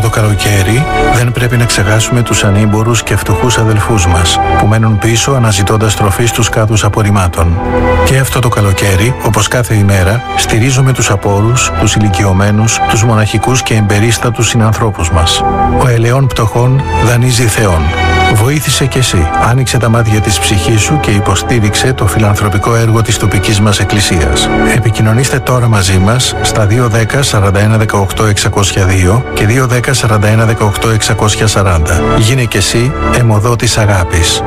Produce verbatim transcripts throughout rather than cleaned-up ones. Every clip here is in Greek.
καλοκαίρι δεν πρέπει να ξεχάσουμε τους ανήμπορους και φτωχούς αδελφούς μας που μένουν πίσω αναζητώντας τροφή στους κάδους απορριμμάτων. Και αυτό το καλοκαίρι, όπως κάθε ημέρα, στηρίζουμε τους απόρους, τους ηλικιωμένους, τους μοναχικούς και εμπερίστατους συνανθρώπους μας. Ο ελαιών πτωχών δανείζει Θεόν. Βοήθησε κι εσύ, άνοιξε τα μάτια της ψυχής σου και υποστήριξε το φιλανθρωπικό έργο της τοπικής μας εκκλησίας. Επικοινωνήστε τώρα μαζί μας στα δύο ένα μηδέν σαράντα ένα δεκαοκτώ εξακόσια δύο και δύο ένα μηδέν σαράντα ένα δεκαοκτώ εξακόσια σαράντα. Γίνε κι εσύ αιμοδότης αγάπης.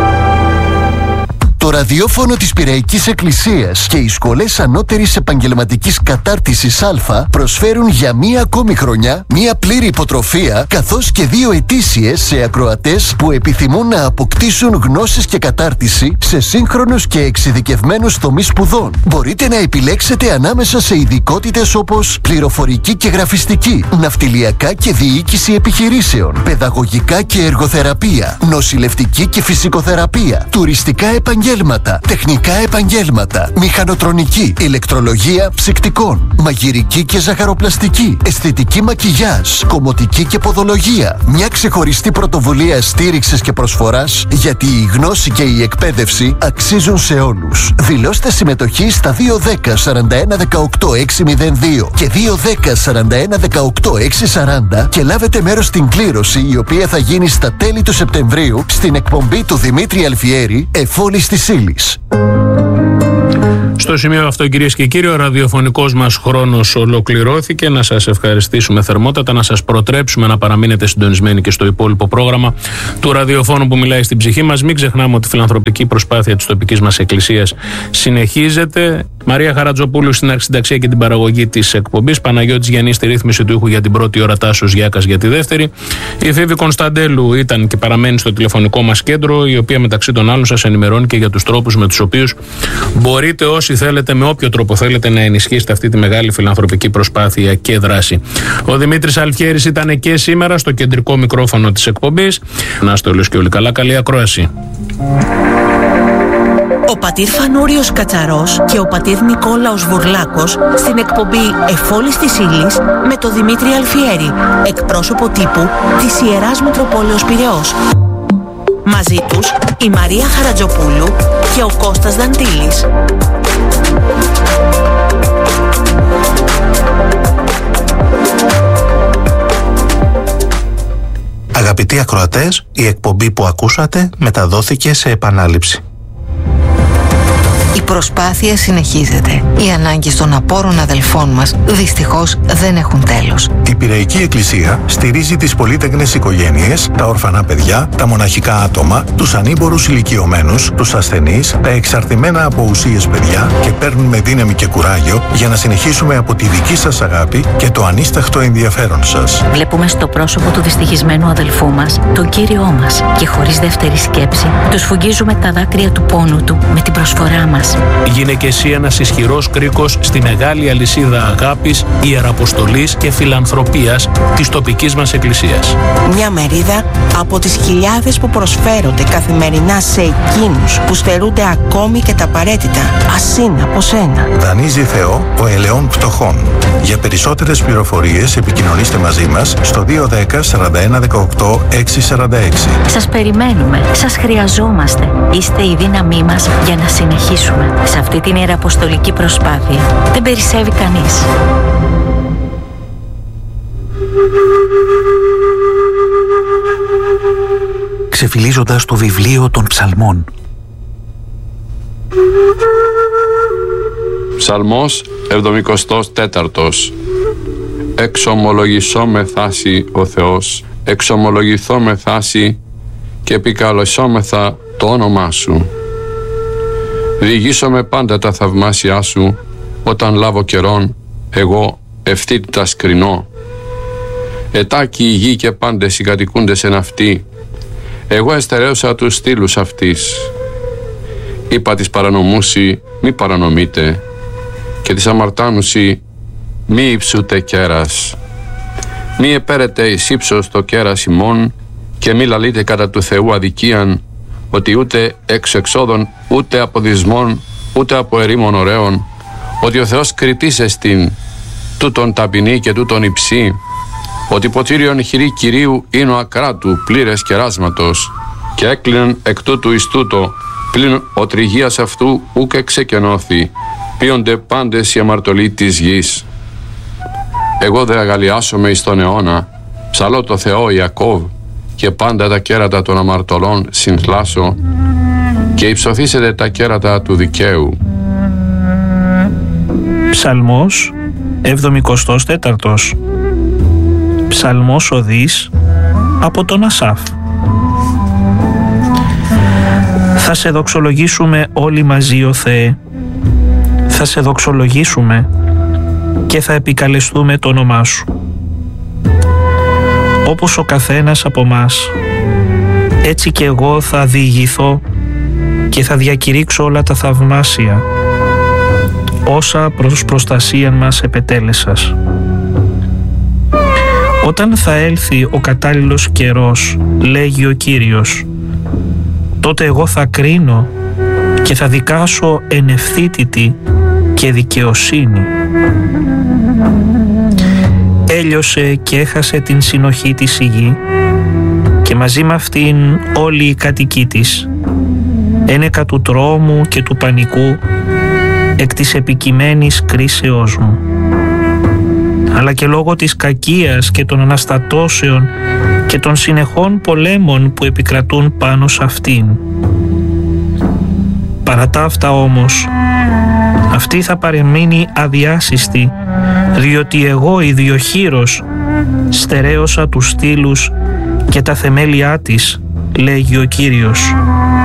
Το ραδιόφωνο της Πειραϊκής Εκκλησίας και οι σχολές ανώτερης επαγγελματικής κατάρτισης Α προσφέρουν για μία ακόμη χρονιά μία πλήρη υποτροφία καθώς και δύο ετήσιες σε ακροατές που επιθυμούν να αποκτήσουν γνώσεις και κατάρτιση σε σύγχρονους και εξειδικευμένους τομείς σπουδών. Μπορείτε να επιλέξετε ανάμεσα σε ειδικότητες όπως πληροφορική και γραφιστική, ναυτιλιακά και διοίκηση επιχειρήσεων, παιδαγωγικά και εργοθεραπεία, νοσηλευτική και φυσικοθεραπεία, τουριστικά επαγγέλματα, τεχνικά επαγγέλματα, μηχανοτρονική, ηλεκτρολογία ψυκτικών, μαγειρική και ζαχαροπλαστική, αισθητική μακιγιάζ, κομμωτική και ποδολογία. Μια ξεχωριστή πρωτοβουλία στήριξης και προσφοράς, γιατί η γνώση και η εκπαίδευση αξίζουν σε όλους. Δηλώστε συμμετοχή στα δύο ένα μηδέν σαράντα ένα δεκαοκτώ εξακόσια δύο και δύο ένα μηδέν σαράντα ένα δεκαοκτώ εξακόσια σαράντα και λάβετε μέρος στην κλήρωση, η οποία θα γίνει στα τέλη του Σεπτεμβρίου στην εκπομπή του Δημήτρη Αλφιέρη, Εφόλης της Ύλης. Στο σημείο αυτό, κυρίες και κύριοι, ο ραδιοφωνικός μας χρόνος ολοκληρώθηκε. Να σας ευχαριστήσουμε θερμότατα, να σας προτρέψουμε να παραμείνετε συντονισμένοι και στο υπόλοιπο πρόγραμμα του ραδιοφώνου που μιλάει στην ψυχή μας. Μην ξεχνάμε ότι η φιλανθρωπική προσπάθεια της τοπικής μας εκκλησίας συνεχίζεται. Μαρία Χαρατζοπούλου στην αρχισυνταξία και την παραγωγή της εκπομπής. Παναγιώτης Γιαννής στη ρύθμιση του ήχου για την πρώτη ώρα, Τάσος Γιάκας για τη δεύτερη. Η Φίβη Κωνσταντέλου ήταν και παραμένει στο τηλεφωνικό μας κέντρο, η οποία μεταξύ των άλλων σας ενημερώνει και για τους τρόπους με τους οποίους μπορείτε, όσοι θέλετε, με όποιο τρόπο θέλετε, να ενισχύσετε αυτή τη μεγάλη φιλανθρωπική προσπάθεια και δράση. Ο Δημήτρης Αλφιέρης ήταν και σήμερα στο κεντρικό μικρόφωνο της εκπομπής. Να είστε όλους και όλοι καλά. Καλή ακρόαση. Ο πατήρ Φανούριος Κατσαρός και ο πατήρ Νικόλαος Βουρλάκος στην εκπομπή Εφόλης της Ύλης με το Δημήτρη Αλφιέρη, εκπρόσωπο τύπου της Ιεράς Μητροπόλεως Πειραιώς. Μαζί τους η Μαρία Χαρατζοπούλου και ο Κώστας Δαντήλης. Αγαπητοί ακροατές, η εκπομπή που ακούσατε μεταδόθηκε σε επανάληψη. Η προσπάθεια συνεχίζεται. Οι ανάγκες των απόρων αδελφών μας δυστυχώς δεν έχουν τέλος. Η Πειραϊκή Εκκλησία στηρίζει τις πολύτεκνες οικογένειες, τα ορφανά παιδιά, τα μοναχικά άτομα, τους ανήμπορους ηλικιωμένους, τους ασθενείς, τα εξαρτημένα από ουσίες παιδιά και παίρνουμε δύναμη και κουράγιο για να συνεχίσουμε από τη δική σας αγάπη και το ανίσταχτο ενδιαφέρον σας. Βλέπουμε στο πρόσωπο του δυστυχισμένου αδελφού μας τον Κύριό μας και χωρίς δεύτερη σκέψη του σφουγγίζουμε τα δάκρυα του πόνου του με την προσφορά μας. Γίνε και εσύ ένας ισχυρός κρίκος στη μεγάλη αλυσίδα αγάπης, ιεραποστολής και φιλανθρωπίας της τοπικής μας εκκλησίας. Μια μερίδα από τις χιλιάδες που προσφέρονται καθημερινά σε εκείνους που στερούνται ακόμη και τα απαραίτητα. Ας είναι από σένα. Δανείζει Θεό ο ελαιών πτωχών. Για περισσότερες πληροφορίες επικοινωνήστε μαζί μας στο δύο ένα μηδέν σαράντα ένα δεκαοκτώ εξακόσια σαράντα έξι. Σας περιμένουμε, σας χρειαζόμαστε. Είστε η δύναμή μας για να συνεχίσουμε σε αυτή την ιεραποστολική προσπάθεια. Δεν περισσεύει κανείς. Ξεφυλίζοντας το βιβλίο των ψαλμών. Ψαλμός εβδομηκοστός τέταρτος. Εξομολογησώ με θάση ο Θεός, εξομολογηθώ με θάση και επικαλεσόμεθα το όνομά Σου. Διηγήσομαι πάντα τα θαυμάσια Σου, όταν λάβω καιρόν, εγώ ευθύτητα σκρινώ. Ετάκι η γη και πάντες οι κατοικούντες εν αυτή, εγώ εστερέωσα τους στήλους αυτής. Είπα της παρανομούσι, μη παρανομείτε, και της αμαρτάνουσι, μη υψούτε κέρας. Μη επέρετε εις ύψος το κέρας ημών, και μη λαλείτε κατά του Θεού αδικίαν, ότι ούτε εξ εξόδων, ούτε από δυσμών, ούτε από ερήμων ωραίων, ότι ο Θεός κριτής εστιν, τούτον ταπεινή και τούτον υψή, ότι ποτήριον χειρή Κυρίου είναι ο ακράτου πλήρες κεράσματος και έκλεινεν εκ τούτου εις τούτο πλην ο τριγίας αυτού ούκ εξεκενώθη πίονται πάντες οι αμαρτωλοί της γης. Εγώ δε αγαλιάσομαι εις τον αιώνα, ψαλώ το Θεό Ιακώβ και πάντα τα κέρατα των αμαρτωλών συνθλάσω και υψωθήσετε τα κέρατα του δικαίου. Ψαλμός εβδομηκοστός τέταρτος. Ψαλμός οδής από τον Ασάφ. Θα σε δοξολογήσουμε όλοι μαζί, ο Θεέ. Θα σε δοξολογήσουμε και θα επικαλεστούμε το όνομά Σου. Όπως ο καθένας από μας, έτσι και εγώ θα διηγηθώ και θα διακηρύξω όλα τα θαυμάσια, όσα προς προστασίαν μας επετέλεσας. Όταν θα έλθει ο κατάλληλος καιρός, λέγει ο Κύριος, τότε εγώ θα κρίνω και θα δικάσω εν ευθύτητη και δικαιοσύνη. Έλειωσε και έχασε την συνοχή της η γη και μαζί με αυτήν όλοι οι κατοικοί της, ένεκα του τρόμου και του πανικού εκ της επικειμένης κρίσεώς μου, αλλά και λόγω της κακίας και των αναστατώσεων και των συνεχών πολέμων που επικρατούν πάνω σε αυτήν. Παρά τα αυτά όμως, αυτή θα παρεμείνει αδιάσυστη, διότι εγώ ιδιοχείρος στερέωσα τους στήλους και τα θεμέλια της, λέγει ο Κύριος.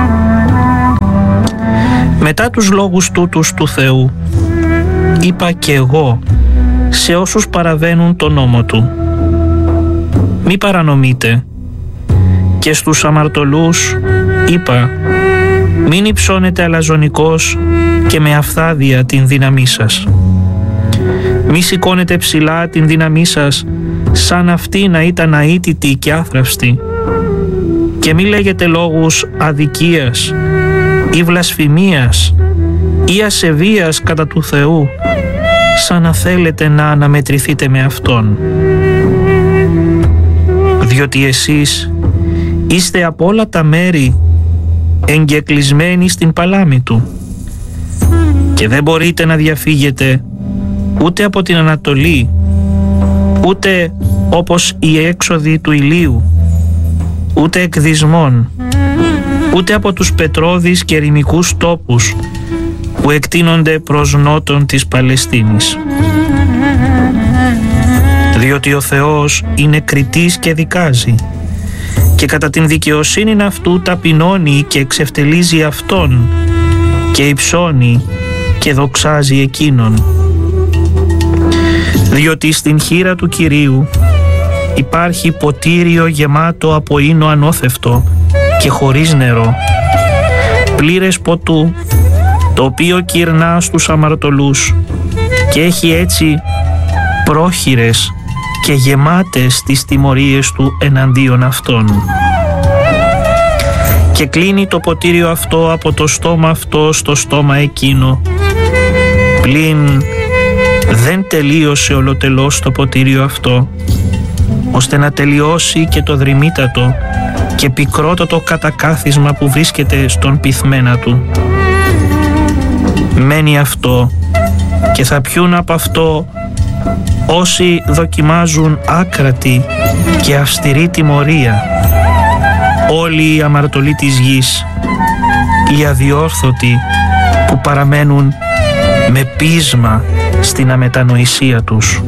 Μετά τους λόγους τούτους του Θεού, είπα και εγώ σε όσους παραβαίνουν τον νόμο Του, μη παρανομείτε, και στους αμαρτωλούς είπα, μην υψώνετε αλαζονικός και με αφθάδια την δύναμή σας. Μη σηκώνετε ψηλά την δύναμή σας, σαν αυτή να ήταν αίτητη και άθραυστη, και μη λέγετε λόγους αδικίας ή βλασφημίας ή ασεβίας κατά του Θεού, σαν να θέλετε να αναμετρηθείτε με Αυτόν. Διότι εσείς είστε από όλα τα μέρη εγκεκλεισμένοι στην παλάμη Του και δεν μπορείτε να διαφύγετε ούτε από την Ανατολή, ούτε όπως οι έξοδοι του ηλίου, ούτε εκδισμών, ούτε από τους πετρώδεις και ερημικούς τόπους που εκτείνονται προς νότον της Παλαιστίνης. Διότι ο Θεός είναι κριτής και δικάζει και κατά την δικαιοσύνη αυτού ταπεινώνει και εξευτελίζει Αυτόν και υψώνει και δοξάζει Εκείνον. Διότι στην χείρα του Κυρίου υπάρχει ποτήριο γεμάτο από ίνο ανώθευτο και χωρίς νερό, πλήρες ποτού, το οποίο κυρνά στους αμαρτωλούς και έχει έτσι πρόχειρες και γεμάτες τις τιμωρίες Του εναντίον αυτών. Και κλείνει το ποτήριο αυτό από το στόμα αυτό στο στόμα εκείνο, πλην δεν τελείωσε ολοτελώς το ποτήριο αυτό, ώστε να τελειώσει και το δρυμύτατο και πικρότατο κατακάθισμα που βρίσκεται στον πυθμένα του. Μένει αυτό και θα πιούν από αυτό όσοι δοκιμάζουν άκρατη και αυστηρή τιμωρία, όλοι οι αμαρτωλοί της γης, οι αδιόρθωτοι που παραμένουν με πείσμα στην αμετανοησία τους.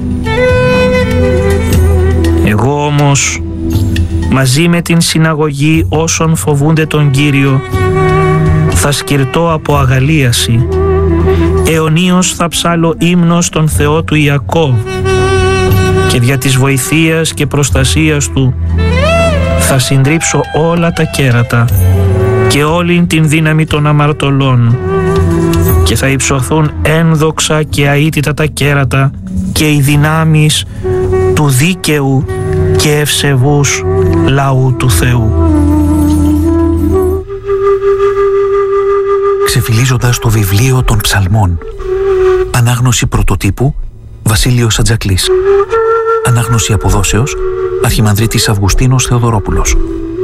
Εγώ όμως, μαζί με την συναγωγή όσων φοβούνται τον Κύριο, θα σκυρτώ από αγαλίαση, αιωνίως θα ψάλω ύμνο στον Θεό του Ιακώβ και δια της βοηθείας και προστασίας Του θα συντρίψω όλα τα κέρατα και όλη την δύναμη των αμαρτωλών και θα υψωθούν ένδοξα και αίτητα τα κέρατα και οι δυνάμεις του δίκαιου και ευσεβούς λαού του Θεού. Ξεφυλίζοντας το βιβλίο των Ψαλμών. Ανάγνωση πρωτοτύπου Βασίλειος Ατζακλής. Ανάγνωση αποδόσεως, Αρχιμανδρίτης Αυγουστίνος Θεοδωρόπουλος.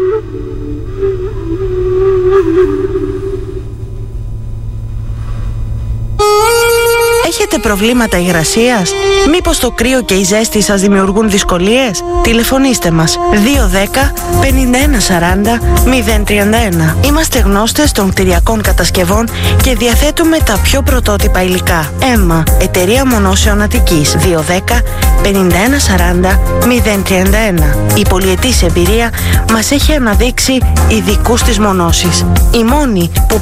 Έχετε προβλήματα υγρασίας? Μήπως το κρύο και η ζέστη σας δημιουργούν δυσκολίες? Τηλεφωνήστε μας δύο δέκα πενήντα ένα σαράντα μηδέν τριάντα ένα. Είμαστε γνώστες των κτηριακών κατασκευών και διαθέτουμε τα πιο πρωτότυπα υλικά. ΕΜΜΑ, Εταιρεία Μονώσεων Αττικής, δύο δέκα πενήντα ένα σαράντα μηδέν τριάντα ένα. Η πολυετής εμπειρία μας έχει αναδείξει ειδικούς στις μονώσεις. Οι μόνοι που